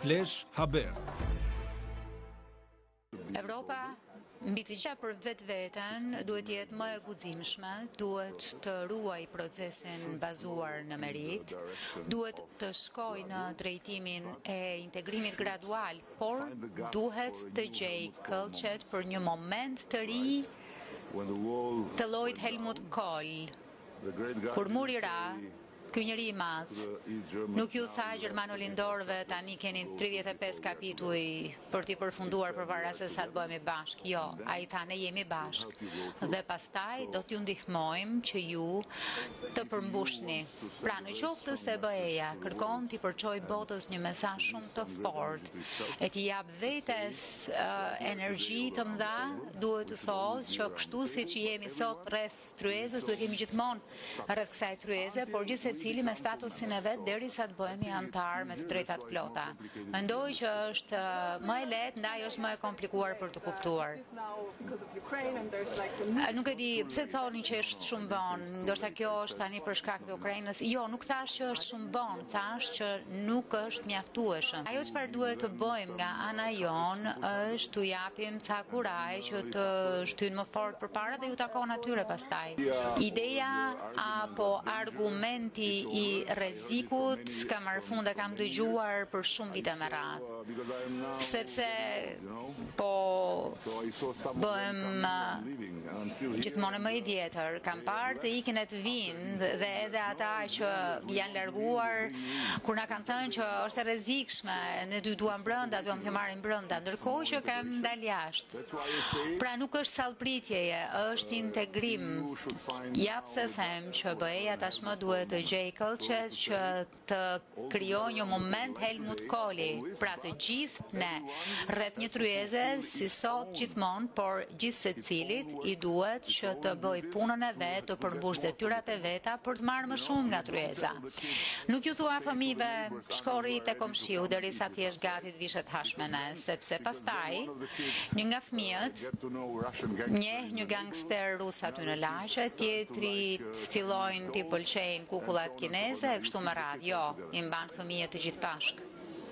Flash Haber. Europa mbi të gjitha për vetveten duhet jetë më e guximshme, duhet të ruaj procesin bazuar në merit, duhet të shkojë në drejtimin e integrimit gradual, por duhet të gjej këllqet për një moment të ri të llojit Helmut Kohl. Kur muri ra, ky njeri i madh nuk ju tha gjermano-lindorëve tani keni 35 kapituj për t'i përfunduar përpara se sa të bëhemi bashk. Jo, ai tha ne jemi bashk dhe pastaj do t'ju ndihmojmë që ju të përmbushni. Pra në qoftë se BE-ja kërkon t'i përçojë botës një mesazh shumë të fortë e t'i jap vetes energji të mëdha, duhet të thotë që kështu siç jemi sot rreth tryezës, duhet jemi gjithmonë rreth kësaj tryeze, por cili me statusin e vet derisa të bëhemi antar me të drejtat plota. Mendoj që është më e lehtë, ndaj është më e komplikuar për të kuptuar. Nuk e di pse thoni që është shumë vonë, ndoshta kjo është tani për shkak të Ukrainës. Jo, nuk thash që është shumë vonë, thash që nuk është mjaftueshëm. Ajo çfarë duhet të bëjmë nga ana jon është t'u japim ca kuraj që të shtyjnë më fort përpara dhe ju takon atyre pastaj. Ideja apo argumenti i rrezikut kam marrë fund e kam dëgjuar për shumë vite me radhë. Sepse po bëhem gjithmonë më i vjetër, kam parë të ikin e të vinë dhe edhe ata që janë larguar kur na kanë thënë që është e rrezikshme, ne duam brenda, duam të marrim brenda, ndërkohë që kanë dalë jashtë. Pra nuk është sallpritjeje, është integrim. Ja pse them që BE-ja tashmë duhet të gjejë këllqet që të krijojë një moment Helmut Kohli, pra të gjithë ne rreth një tryeze si sot gjithmonë, por gjithë secilit i duhet që të bëj punën e vet, të përmbush detyrat e veta për të marrë më shumë nga tryeza. Nuk ju thua fëmijëve shkorri te komshiu derisa ti je gati të vishet hashmene, sepse pastaj një nga fëmijët njeh një gangster rus aty në lagje, tjetri fillojnë t'i pëlqejnë kukullat kineze e kështu me radhë. Jo, i mban fëmijët të gjithë bashkë.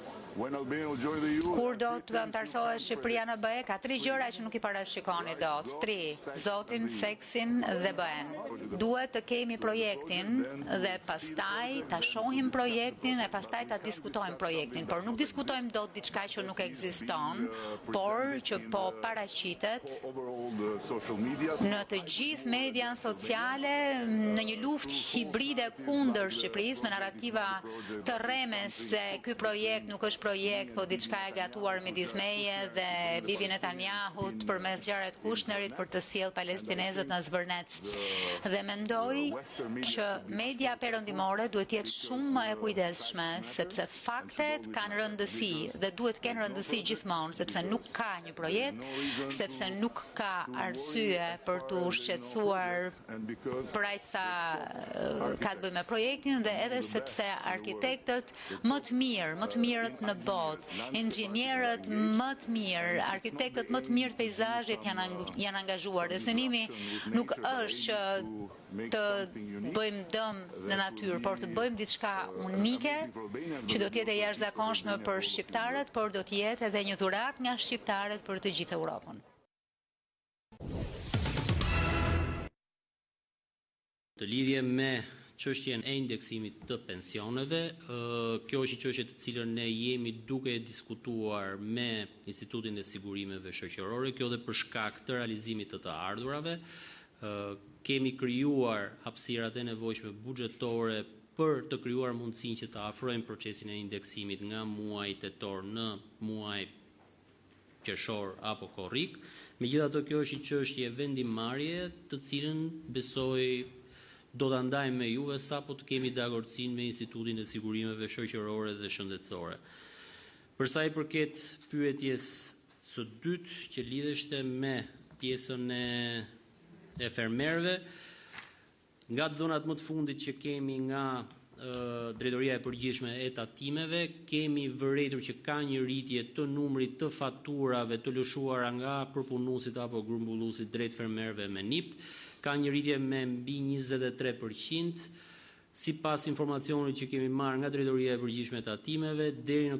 Kur do të antarësohet Shqipëria në BE, ka 3 gjëra që nuk i parashikoni dot. 3. Zotin, seksin dhe BE-n. Duhet të kemi projektin dhe pastaj ta shohim projektin e pastaj ta diskutojmë projektin, por nuk diskutojmë dot diçka që nuk ekziston, por që po paraqitet në të gjithë median sociale në një luftë hibride kundër Shqipërisë me narrativa të rremes se ky projekt nuk është projekt, po diçka e gatuar midis meje dhe Bibi Netanyahut përmes Jared Kushnerit për të sjellë palestinezët në zbërnec. Dhe mendoj që media perëndimore duhet jetë shumë më e kujdesshme, sepse faktet kanë rëndësi dhe duhet të kenë rëndësi gjithmonë, sepse nuk ka një projekt, sepse nuk ka arsye për të shqetësuar për aq sa ka të bëjë me projektin dhe edhe sepse arkitektët më të mirët në botë, inxhinierët më të mirë, arkitektët më të mirë të peizazhit janë angazhuar. Dhe synimi nuk është që të bëjmë dëm në natyrë, por të bëjmë diçka unike që do të jetë e jashtëzakonshme për shqiptarët, por do të jetë edhe një dhuratë nga shqiptarët për të gjithë Europën. Të lidhje me çështjen e indeksimit të pensioneve, kjo është një çështje të cilën ne jemi duke e diskutuar me Institutin e Sigurimeve Shoqërore, kjo dhe për shkak të realizimit të ardhurave. Kemi krijuar hapësirat e nevojshme buxhetore për të krijuar mundësinë që të afrojmë procesin e indeksimit nga muaji tetor në muaj qershor apo korrik. Megjithatë, kjo është një çështje vendimarrje, të cilën besoj do ta ndajmë me juve sapo të kemi dakordsinë me Institutin e Sigurimeve Shoqërore dhe Shëndetësore. Për sa i përket pyetjes së dytë që lidheshte me pjesën e fermerëve, nga dhënat më të fundit që kemi nga Drejtoria e Përgjithshme e Tatimeve, kemi vërejtur që ka një rritje të numrit të faturave të lëshuara nga përpunuesit apo grumbulluesit drejt fermerëve me NIP. Ka një rritje me mbi 23%, sipas informacionit që kemi marrë nga Drejtoria e Përgjithshme e Tatimeve, deri në